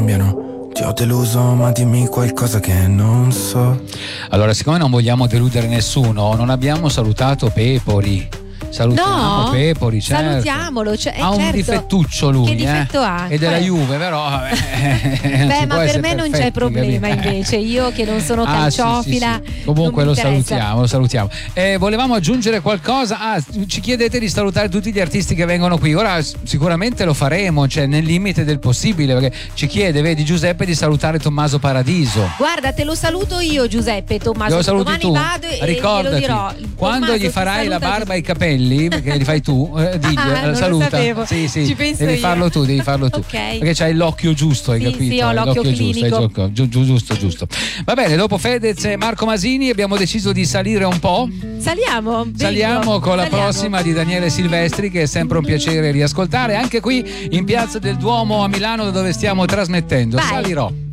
cambiano. Ti ho deluso, ma dimmi qualcosa che non so. Allora, siccome non vogliamo deludere nessuno, non abbiamo salutato Pepori. Salutiamo Pepori, certo. Salutiamolo, ha certo. un difettuccio lui. Che difetto ha? È della Juve, però beh, ma per me non c'è problema, invece. Io che non sono calciofila. Sì. Comunque lo salutiamo. Volevamo aggiungere qualcosa? Ci chiedete di salutare tutti gli artisti che vengono qui. Ora sicuramente lo faremo, cioè nel limite del possibile, perché ci chiede, vedi, Giuseppe, di salutare Tommaso Paradiso. Guarda, te lo saluto io, Giuseppe Tommaso. Domani tu. Vado e glielo dirò. Quando Tommaso, gli farai la barba e i capelli, perché li fai tu, diglielo, saluta. Sì, ci penso devi io. farlo tu, okay. Perché c'hai l'occhio giusto, hai capito? Sì, ho l'occhio clinico. Giusto. Va bene, dopo Fedez e Marco Masini abbiamo deciso di salire un po'. Saliamo con la prossima di Daniele Silvestri, che è sempre un piacere riascoltare, anche qui in Piazza del Duomo a Milano, dove stiamo trasmettendo. Vai. Salirò.